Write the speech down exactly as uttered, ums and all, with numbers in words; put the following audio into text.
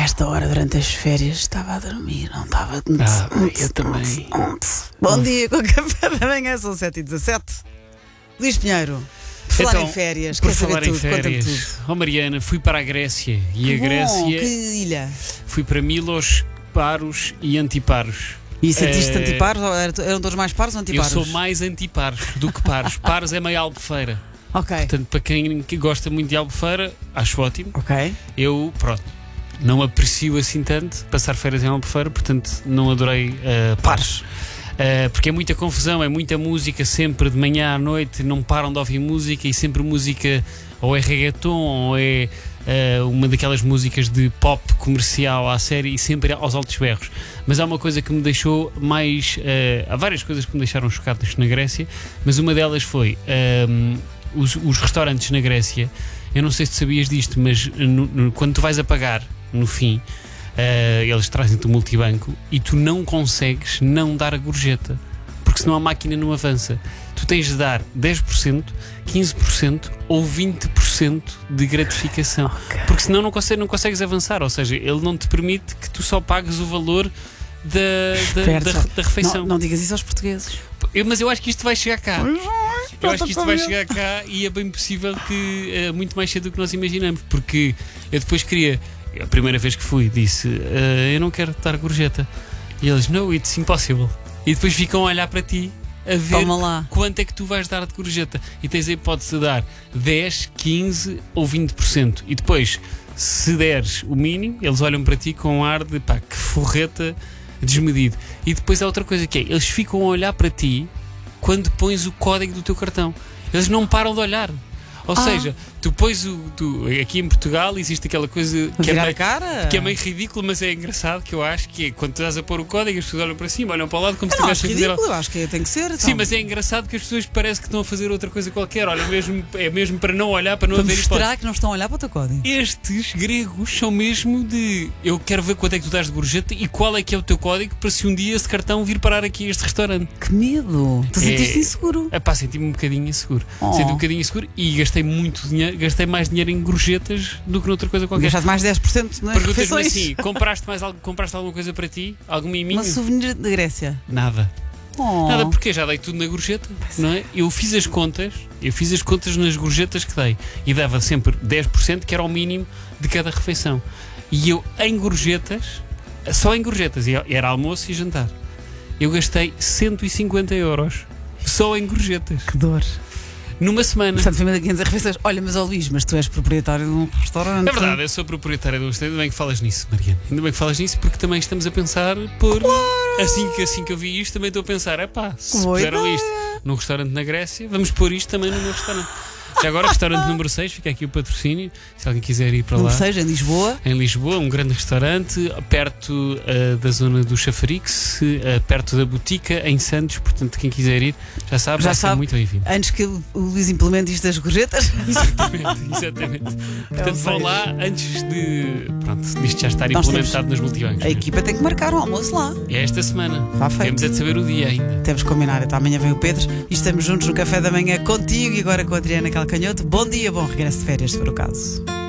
esta hora, durante as férias, estava a dormir, não estava. Ah, eu também. Bom dia com o café da manhã, são sete e dezassete. Luís Pinheiro, por falar Então, em férias, Por quer saber falar em tudo, conta-me férias, tudo. oh Mariana, fui para a Grécia e a Bom, Grécia que ilha? fui para Milos, Paros e Antiparos. E sentiste Eh, antiparos? Ou eram eram todos mais paros ou Eu antiparos? sou mais antiparos do que paros. Paros é meio Albufeira. Ok, Portanto, para quem que gosta muito de Albufeira, acho ótimo. ok. Eu, pronto, não aprecio assim tanto passar férias em Albufeira, portanto, não adorei eh, paros. Uh, porque é muita confusão, é muita música sempre de manhã à noite, não param de ouvir música e sempre música ou é reggaeton ou é uh, uma daquelas músicas de pop comercial à série e sempre aos altos berros. Mas há uma coisa que me deixou mais. Uh, há várias coisas que me deixaram chocadas na Grécia, mas uma delas foi um, os, os restaurantes na Grécia. Eu não sei se tu sabias disto, mas no, no, quando tu vais a pagar no fim. Uh, eles trazem-te o multibanco e tu não consegues não dar a gorjeta, porque senão a máquina não avança. Tu tens de dar dez por cento, quinze por cento ou vinte por cento de gratificação, Okay. porque senão não consegues, não consegues avançar. Ou seja, ele não te permite que tu só pagues o valor da, da, Espera, da, só- da refeição. Não, não digas isso aos portugueses. Eu- mas eu acho que isto vai chegar cá. Eu acho que isto com vai medo. chegar cá e é bem possível que é muito mais cedo do que nós imaginamos, porque eu depois queria. A primeira vez que fui, disse: "Ah, eu não quero dar gorjeta." E eles: "No, it's impossible." E depois ficam a olhar para ti a ver Toma lá. quanto é que tu vais dar de gorjeta. E tens a hipótese de dar dez, quinze ou vinte por cento. E depois, se deres o mínimo, eles olham para ti com um ar de pá, que forreta desmedido. E depois há outra coisa que é: eles ficam a olhar para ti quando pões o código do teu cartão. Eles não param de olhar. Ou Ah. seja, tu pões o. Tu, aqui em Portugal existe aquela coisa que é, Virar a meio, cara? que é meio ridículo, mas é engraçado, que eu acho que é quando tu estás a pôr o código, as pessoas olham para cima, olham para o lado como se Eu não acho estivessem a fazer. ridículo, eu acho que tem que ser. Sim, então. mas é engraçado que as pessoas parece que estão a fazer outra coisa qualquer. Olha, mesmo, é mesmo para não olhar, para não Para haver hipótese. mostrar que não estão a olhar para o teu código. Estes gregos são mesmo de eu quero ver quanto é que tu dás de gorjeta e qual é que é o teu código para se um dia esse cartão vir parar aqui a este restaurante. Que medo! Tu É- sentiste inseguro. É pá, senti-me um bocadinho inseguro. Oh. Senti um bocadinho inseguro e gastei muito dinheiro, gastei mais dinheiro em gorjetas do que noutra coisa qualquer. Gastaste mais dez por cento nas Perguntas-me refeições. assim: compraste, mais algo, compraste alguma coisa para ti? Algum miminho? Uma souvenir de Grécia. Nada. Oh. Nada, porque já dei tudo na gorjeta, não é? Eu fiz as contas, eu fiz as contas nas gorjetas que dei e dava sempre dez por cento, que era o mínimo de cada refeição. E eu, em gorjetas, só em gorjetas, e era almoço e jantar, eu gastei cento e cinquenta euros só em gorjetas, Que dor. numa semana. Portanto, foi quinhentas refeições. Olha, mas ó Luís, mas tu és proprietário de um restaurante. É verdade, eu sou proprietária de um restaurante. Ainda bem que falas nisso, Mariana. Ainda bem que falas nisso, porque também estamos a pensar por. Assim que, assim que eu vi isto, também estou a pensar: é pá, se Boa puseram ideia. isto num restaurante na Grécia, vamos pôr isto também no meu restaurante. Já agora, restaurante número seis, fica aqui o patrocínio. Se alguém quiser ir para Número lá. seis, em Lisboa. Em Lisboa, um grande restaurante, perto ah, da zona do Chafarix, ah, perto da Botica, em Santos. Portanto, quem quiser ir, já sabe, Já vai ser sabe. muito bem-vindo. Antes que o Luís implemente isto das gorjetas. Exatamente, exatamente. Portanto, vão seis. lá antes de. Pronto, disto já estar Nós implementado nos multibancos. A equipa tem que marcar um almoço lá. É esta semana. Está feito. Temos é de saber o dia ainda. Temos que combinar. Então amanhã vem o Pedro e estamos juntos no café da manhã contigo e agora com a Adriana Calcanhoto. Bom dia, bom regresso de férias, se for o caso.